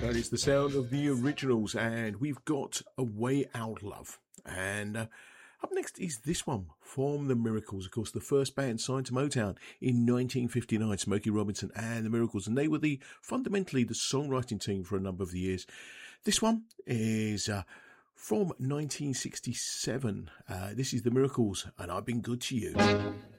That is the sound of the Originals, and we've got A Way Out Love. And up next is this one from The Miracles, of course, the first band signed to Motown in 1959, Smokey Robinson and The Miracles, and they were fundamentally the songwriting team for a number of years. This one is from 1967. This is The Miracles, and I've Been Good to You.